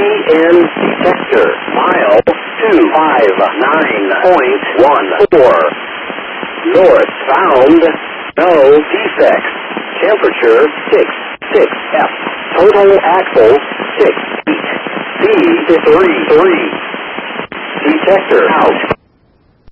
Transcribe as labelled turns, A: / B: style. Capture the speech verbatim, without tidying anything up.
A: N detector. Mile two five nine point one four. Northbound, no defects. Temperature six six F. Total axle six feet. Speed three three. Detector out.